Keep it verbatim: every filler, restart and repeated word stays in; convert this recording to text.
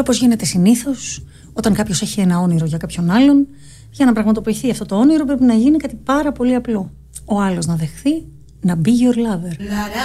όπως γίνεται συνήθως, όταν κάποιος έχει ένα όνειρο για κάποιον άλλον, για να πραγματοποιηθεί αυτό το όνειρο πρέπει να γίνει κάτι πάρα πολύ απλό. Ο άλλος να δεχθεί να be your lover.